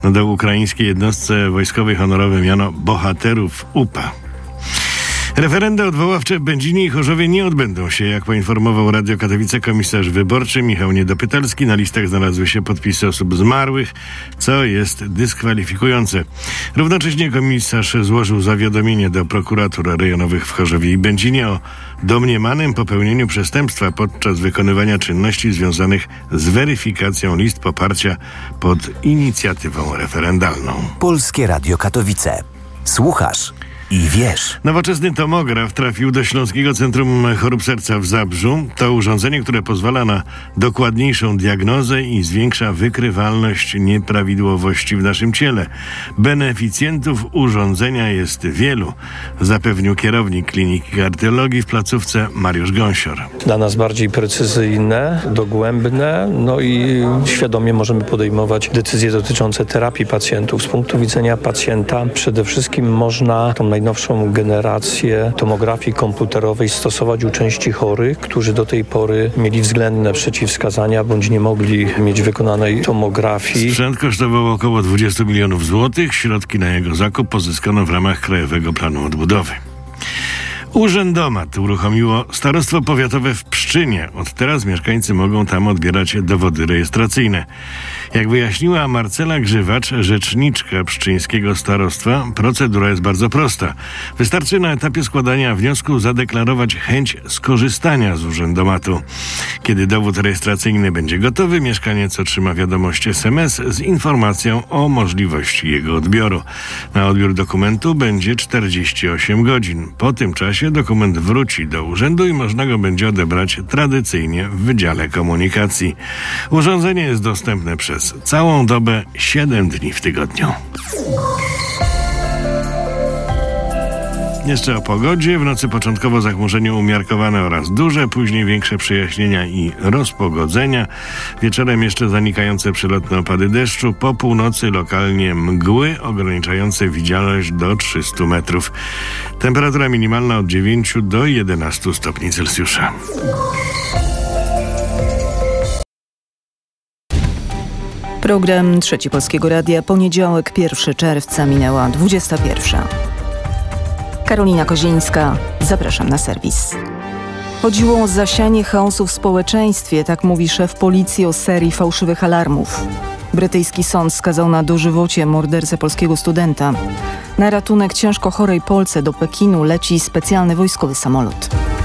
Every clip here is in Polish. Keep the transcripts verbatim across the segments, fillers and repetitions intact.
Nadał ukraińskiej jednostce wojskowej honorowe miano bohaterów U P A. Referenda odwoławcze w Będzinie i Chorzowie nie odbędą się, jak poinformował Radio Katowice komisarz wyborczy Michał Niedopytalski. Na listach znalazły się podpisy osób zmarłych, co jest dyskwalifikujące. Równocześnie komisarz złożył zawiadomienie do prokuratur rejonowych w Chorzowie i Będzinie o domniemanym popełnieniu przestępstwa podczas wykonywania czynności związanych z weryfikacją list poparcia pod inicjatywą referendalną. Polskie Radio Katowice. Słuchasz i wiesz. Nowoczesny tomograf trafił do Śląskiego Centrum Chorób Serca w Zabrzu. To urządzenie, które pozwala na dokładniejszą diagnozę i zwiększa wykrywalność nieprawidłowości w naszym ciele. Beneficjentów urządzenia jest wielu, zapewnił kierownik Kliniki Kardiologii w placówce Mariusz Gąsior. Dla nas bardziej precyzyjne, dogłębne, no i świadomie możemy podejmować decyzje dotyczące terapii pacjentów. Z punktu widzenia pacjenta przede wszystkim można tą najnowszą generację tomografii komputerowej stosować u części chorych, którzy do tej pory mieli względne przeciwwskazania bądź nie mogli mieć wykonanej tomografii. Sprzęt kosztował około dwadzieścia milionów złotych. Środki na jego zakup pozyskano w ramach Krajowego Planu Odbudowy. Urzędomat uruchomiło Starostwo Powiatowe w Pszczynie. Od teraz mieszkańcy mogą tam odbierać dowody rejestracyjne. Jak wyjaśniła Marcela Grzywacz, rzeczniczka pszczyńskiego starostwa, procedura jest bardzo prosta. Wystarczy na etapie składania wniosku zadeklarować chęć skorzystania z urzędomatu. Kiedy dowód rejestracyjny będzie gotowy, mieszkaniec otrzyma wiadomość es em es z informacją o możliwości jego odbioru. Na odbiór dokumentu będzie czterdzieści osiem godzin. Po tym czasie dokument wróci do urzędu i można go będzie odebrać tradycyjnie w Wydziale Komunikacji. Urządzenie jest dostępne przez całą dobę, siedem dni w tygodniu. Jeszcze o pogodzie. W nocy początkowo zachmurzenie umiarkowane oraz duże, później większe przejaśnienia i rozpogodzenia. Wieczorem jeszcze zanikające przelotne opady deszczu. Po północy lokalnie mgły ograniczające widzialność do trzystu metrów. Temperatura minimalna od dziewięciu do jedenastu stopni Celsjusza. Program Trzeci Polskiego Radia. Poniedziałek, pierwszego czerwca, minęła dwudziesta pierwsza. Karolina Kozińska. Zapraszam na serwis. Chodziło o zasianie chaosu w społeczeństwie, tak mówi szef policji o serii fałszywych alarmów. Brytyjski sąd skazał na dożywocie mordercę polskiego studenta. Na ratunek ciężko chorej Polce do Pekinu leci specjalny wojskowy samolot.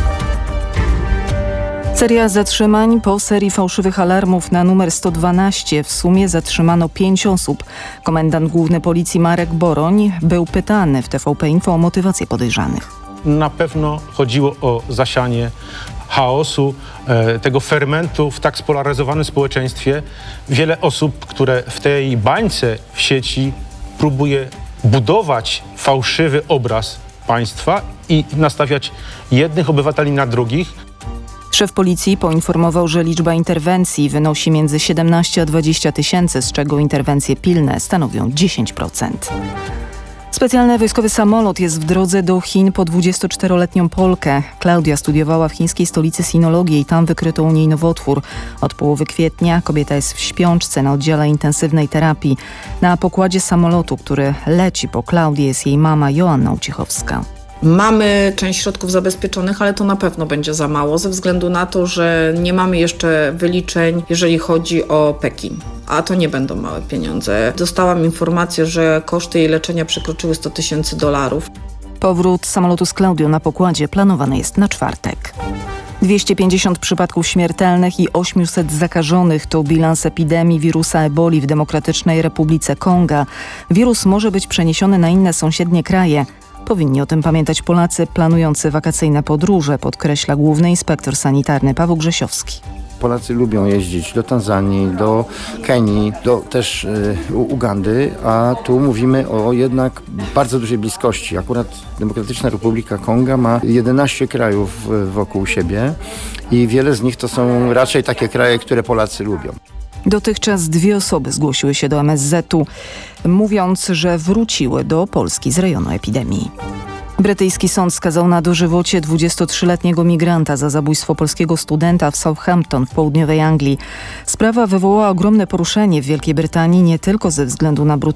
Seria zatrzymań po serii fałszywych alarmów na numer sto dwanaście. W sumie zatrzymano pięć osób. Komendant główny policji Marek Boroń był pytany w T V P Info o motywację podejrzanych. Na pewno chodziło o zasianie chaosu, e, tego fermentu w tak spolaryzowanym społeczeństwie. Wiele osób, które w tej bańce w sieci próbuje budować fałszywy obraz państwa i nastawiać jednych obywateli na drugich. Szef policji poinformował, że liczba interwencji wynosi między siedemnaście a dwadzieścia tysięcy, z czego interwencje pilne stanowią dziesięć procent. Specjalny wojskowy samolot jest w drodze do Chin po dwudziestoczteroletnią Polkę. Klaudia studiowała w chińskiej stolicy sinologię i tam wykryto u niej nowotwór. Od połowy kwietnia kobieta jest w śpiączce na oddziale intensywnej terapii. Na pokładzie samolotu, który leci po Klaudii, jest jej mama Joanna Ucichowska. Mamy część środków zabezpieczonych, ale to na pewno będzie za mało ze względu na to, że nie mamy jeszcze wyliczeń, jeżeli chodzi o Pekin. A to nie będą małe pieniądze. Dostałam informację, że koszty jej leczenia przekroczyły sto tysięcy dolarów. Powrót samolotu z Klaudią na pokładzie planowany jest na czwartek. dwieście pięćdziesiąt przypadków śmiertelnych i osiemset zakażonych to bilans epidemii wirusa eboli w Demokratycznej Republice Konga. Wirus może być przeniesiony na inne sąsiednie kraje. Powinni o tym pamiętać Polacy planujący wakacyjne podróże, podkreśla główny inspektor sanitarny Paweł Grzesiowski. Polacy lubią jeździć do Tanzanii, do Kenii, do też y, Ugandy, a tu mówimy o jednak bardzo dużej bliskości. Akurat Demokratyczna Republika Konga ma jedenaście krajów wokół siebie i wiele z nich to są raczej takie kraje, które Polacy lubią. Dotychczas dwie osoby zgłosiły się do M S Z u, mówiąc, że wróciły do Polski z rejonu epidemii. Brytyjski sąd skazał na dożywocie dwudziestotrzyletniego migranta za zabójstwo polskiego studenta w Southampton w południowej Anglii. Sprawa wywołała ogromne poruszenie w Wielkiej Brytanii nie tylko ze względu na brutalność